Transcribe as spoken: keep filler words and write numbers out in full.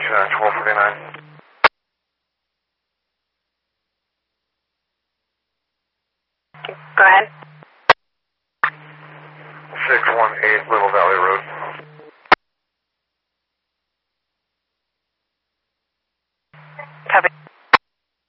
two nine, twelve forty-nine. Go ahead. six one eight Little Valley Road.